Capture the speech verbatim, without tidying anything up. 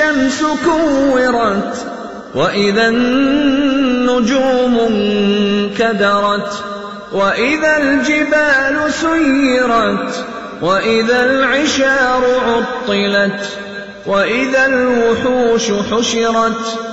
الشمس كورت وإذا النجوم انكدرت وإذا الجبال سيرت وإذا العشار عطلت وإذا الوحوش حشرت